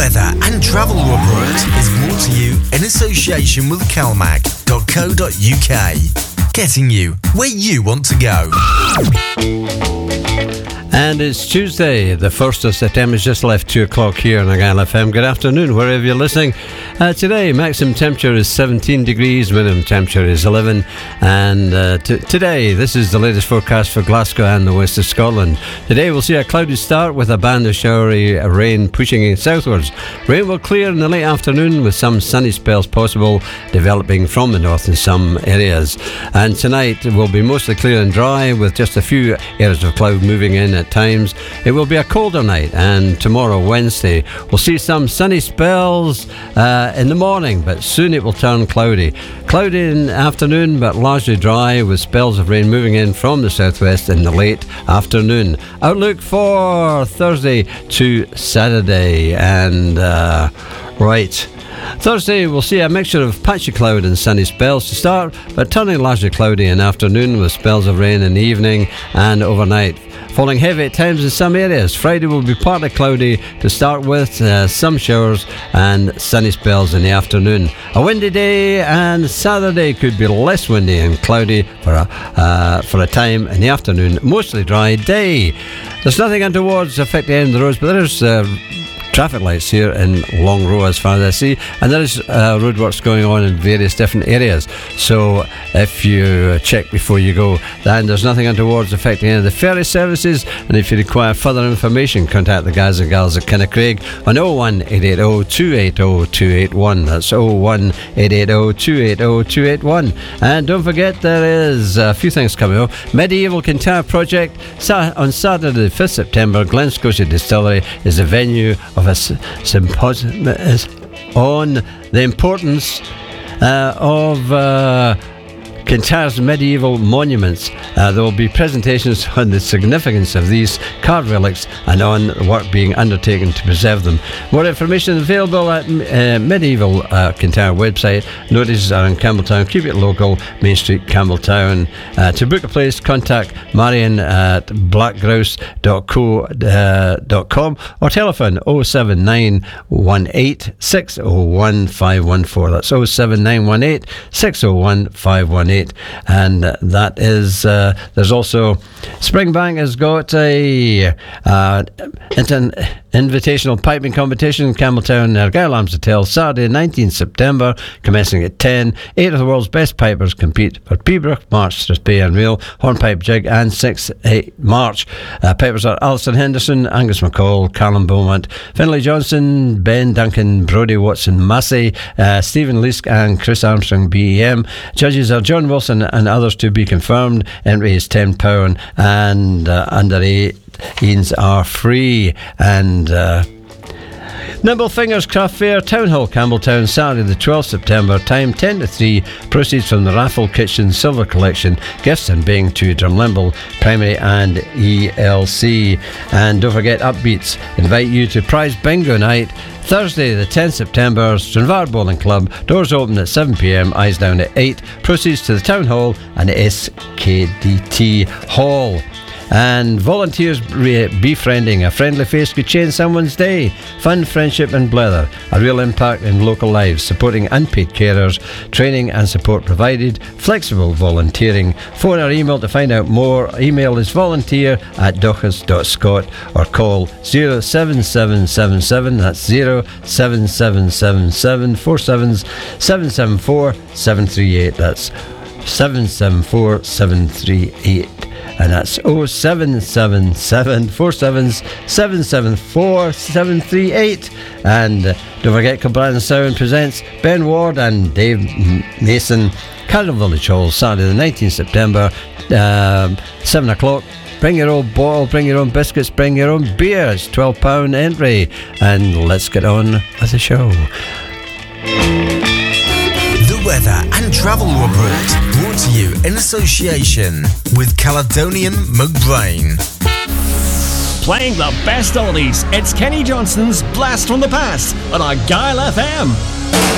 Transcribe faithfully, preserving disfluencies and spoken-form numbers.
weather and travel report is brought to you in association with calmac dot co dot uk. Getting you where you want to go. And it's Tuesday, the first of September. It's just left two o'clock here on Argyll F M. Good afternoon, wherever you're listening. Uh, today, maximum temperature is seventeen degrees, minimum temperature is eleven. And uh, t- today, this is the latest forecast for Glasgow and the west of Scotland. Today, we'll see a cloudy start with a band of showery rain pushing in southwards. Rain will clear in the late afternoon with some sunny spells possible, developing from the north in some areas. And tonight will be mostly clear and dry with just a few areas of cloud moving in at times. It will be a colder night, and tomorrow, Wednesday, we'll see some sunny spells uh, in the morning, but soon it will turn cloudy. Cloudy in the afternoon, but largely dry with spells of rain moving in from the southwest in the late afternoon. Outlook for Thursday to Saturday, and uh, right. Thursday, we'll see a mixture of patchy cloud and sunny spells to start, but turning largely cloudy in the afternoon with spells of rain in the evening and overnight. Falling heavy at times in some areas. Friday will be partly cloudy to start with, uh, some showers and sunny spells in the afternoon. A windy day, and Saturday could be less windy and cloudy for a, uh, for a time in the afternoon. Mostly dry day. There's nothing untowards affecting any of the roads, but there's uh, traffic lights here in Long Row as far as I see, and there is uh, roadworks going on in various different areas, so if you check before you go, then there's nothing untowards affecting any of the ferry services. And if you require further information, contact the guys and gals at Kinnacraig on oh one eight eight oh two eight oh two eight one. That's oh one eight eight oh two eight oh two eight one. And don't forget, there is a few things coming up. Medieval Kintyre Project on Saturday the fifth of September. Glen Scotia Distillery is the venue of a symposium on the importance uh, of uh, Kintyre's medieval monuments. Uh, there will be presentations on the significance of these card relics and on the work being undertaken to preserve them. More information available at uh, Medieval uh, Kintyre website. Notices are in Campbelltown. Keep it local, Main Street, Campbelltown. Uh, to book a place, contact Marion at blackgrouse dot co dot com or telephone oh seven nine one eight six oh one five one four. That's oh seven nine one eight six oh one five one eight. And that is uh, there's also Springbank has got a uh, inter- invitational piping competition in Campbelltown, Argyll Arms Hotel, Saturday nineteenth of September, commencing at ten. Eight of the world's best pipers compete for Peabrook, March, Strathspey and Rail, Hornpipe Jig, and sixth eight March. Uh, pipers are Alison Henderson, Angus McCall, Callum Beaumont, Finlay Johnson, Ben Duncan, Brodie Watson Massey, uh, Stephen Leask and Chris Armstrong B E M. Judges are John Wilson and others to be confirmed. Entry is ten pounds, and uh, under eighteens are free. And uh, Nimble Fingers Craft Fair, Town Hall, Campbelltown, Saturday the twelfth of September, time ten to three. Proceeds from the Raffle Kitchen Silver Collection, gifts and being to Drumlimble Primary and E L C. And don't forget, Upbeats invite you to Prize Bingo Night, Thursday the tenth of September, Stranraer Bowling Club. Doors open at seven p.m, eyes down at eight. Proceeds to the Town Hall and S K D T Hall. And volunteers re- befriending. A friendly face could change someone's day. Fun, friendship and blether. A real impact in local lives. Supporting unpaid carers. Training and support provided. Flexible volunteering. Phone or email to find out more. Email is volunteer at dochas dot scot or call oh seven seven seven seven. That's oh seven seven seven seven four seven seven seven four seven three eight. That's seven seven four seven three eight. And that's oh seven seven seven four seven seven seven four seven three eight. And uh, don't forget, Kilbride Sound presents Ben Ward and Dave Mason, Cardiff Village Hall, Saturday the nineteenth of September, um, seven o'clock. Bring your own bottle, bring your own biscuits, bring your own beer. It's twelve pounds entry. And let's get on with the show. Weather and travel report brought to you in association with Caledonian McBrain. Playing the best oldies, it's Kenny Johnson's Blast from the Past on Argyll F M.